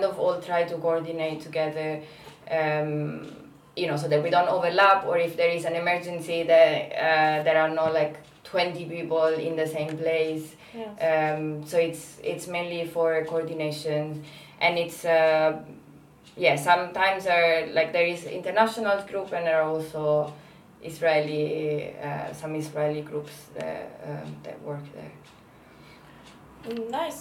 of all try to coordinate together, so that we don't overlap, or if there is an emergency, that there are no like 20 people in the same place. Yes. So it's mainly for coordination, and it's sometimes there is international group, and there are also some Israeli groups that work there. Nice.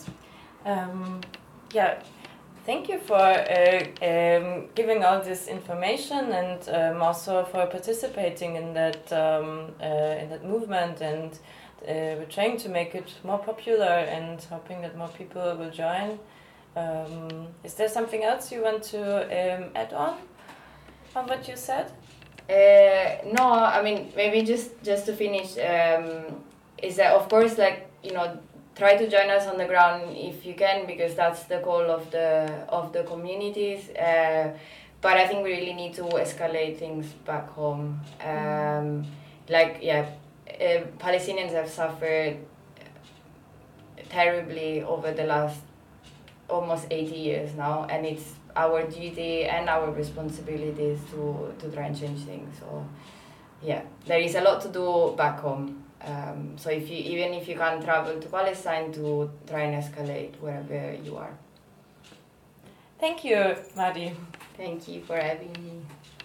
Thank you for giving all this information, and also for participating in that movement, and we're trying to make it more popular and hoping that more people will join. Is there something else you want to add on what you said? No, I mean, maybe just to finish, is that of course, try to join us on the ground if you can, because that's the goal of the communities. But I think we really need to escalate things back home. Palestinians have suffered terribly over the last almost 80 years now, and it's our duty and our responsibilities to try and change things. So there is a lot to do back home. So even if you can't travel to Palestine, to try and escalate wherever you are. Thank you, Madi. Thank you for having me.